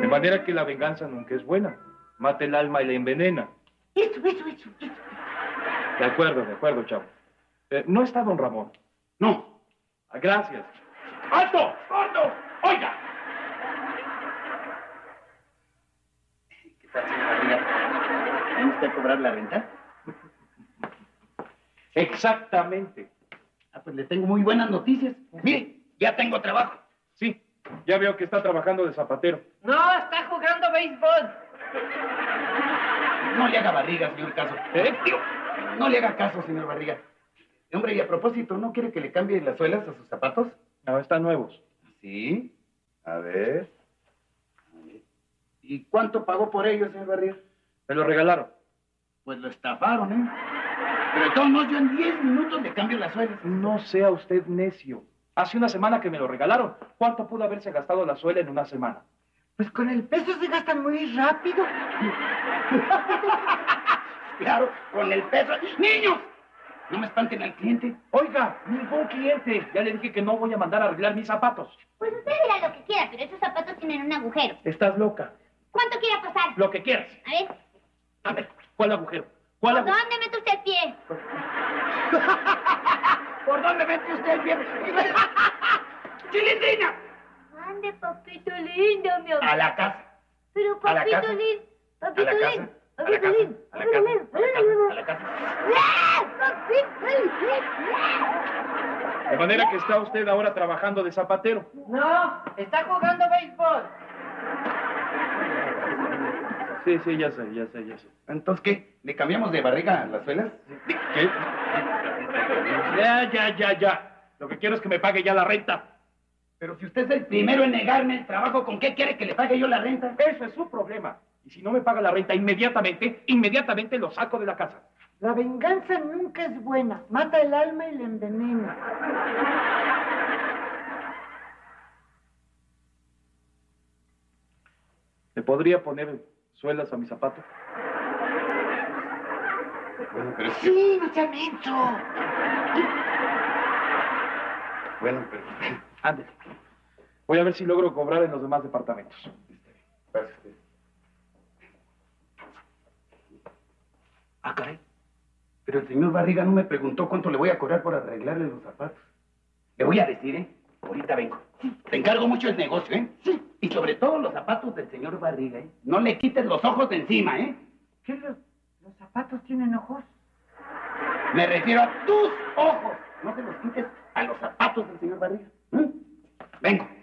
manera que la venganza nunca es buena. Mata el alma y la envenena. Eso. De acuerdo, chavo. ¿No está don Ramón? No. Gracias. ¡Alto! ¡Alto! ¡Oiga! ¿Qué tal, señor Barriga? ¿Viene usted a cobrar la renta? Exactamente. Ah, pues le tengo muy buenas noticias. Mire, ya tengo trabajo. Sí, ya veo que está trabajando de zapatero. No, está jugando béisbol. No le haga Barriga, señor Caso. Digo, no le haga caso, señor Barriga. Hombre, y a propósito, ¿no quiere que le cambie las suelas a sus zapatos? No, están nuevos. ¿Sí? A ver. ¿Y cuánto pagó por ellos, señor Barriga? Me lo regalaron. Pues lo estafaron, ¿eh? Pero de todos modos, yo en 10 minutos le cambio las suelas. No sea usted necio. Hace una semana que me lo regalaron. ¿Cuánto pudo haberse gastado la suela en una semana? Pues con el peso se gastan muy rápido. Claro, con el peso. ¡Niños! No me espanten al cliente. Oiga, ningún cliente. Ya le dije que no voy a mandar a arreglar mis zapatos. Pues usted dirá lo que quiera, pero esos zapatos tienen un agujero. Estás loca. ¿Cuánto quiere apostar? Lo que quieras. A ver. ¿Cuál agujero? ¿Por dónde mete usted el pie? ¿Por dónde mete usted el pie? ¡Chilindrina! Ande, papito lindo, mi amor. A la casa. Pero ¿A la papito casa? lindo, A papito la casa. lindo. A la casa. A la casa. A la casa. De manera que está usted ahora trabajando de zapatero. No, está jugando béisbol. Sí, ya sé. ¿Entonces qué? ¿Le cambiamos de Barriga las suelas? ¿Qué? Ya. Lo que quiero es que me pague ya la renta. Pero si usted es el primero en negarme el trabajo, ¿con qué quiere que le pague yo la renta? Eso es su problema. Y si no me paga la renta inmediatamente lo saco de la casa. La venganza nunca es buena. Mata el alma y la envenena. ¿Le podría poner suelas a mi zapato? Bueno, pero... Sí, no sea menso. Bueno, pero... Ándale. Voy a ver si logro cobrar en los demás departamentos. Pase usted. Ah, caray. Pero el señor Barriga no me preguntó cuánto le voy a cobrar por arreglarle los zapatos. Le voy a decir, ¿eh? Ahorita vengo. Te encargo mucho el negocio, ¿eh? Sí. Y sobre todo los zapatos del señor Barriga, ¿eh? No le quites los ojos de encima, ¿eh? ¿Qué los zapatos tienen ojos? Me refiero a tus ojos. No se los quites a los zapatos del señor Barriga. Vengo.